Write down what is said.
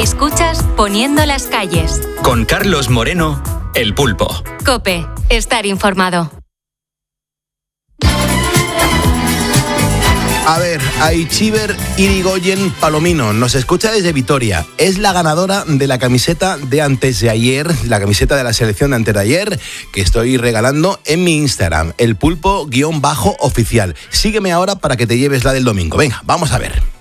Escuchas Poniendo las calles. Con Carlos Moreno, El Pulpo. COPE. Estar informado. A ver, Aichiber Irigoyen Palomino nos escucha desde Vitoria. Es la ganadora de la camiseta de antes de ayer, la camiseta de la selección de antes de ayer, que estoy regalando en mi Instagram, elpulpo_oficial. Sígueme ahora para que te lleves la del domingo. Venga, vamos a ver.